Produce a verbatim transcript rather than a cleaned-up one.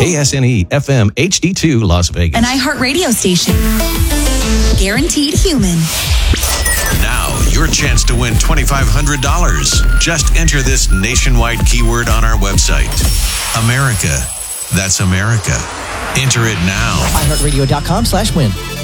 K S N E F M H D two Las Vegas. An iHeartRadio station. Guaranteed human. Now, your chance to win twenty-five hundred dollars. Just enter this nationwide keyword on our website. America. That's America. Enter it now. iHeartRadio.com slash win.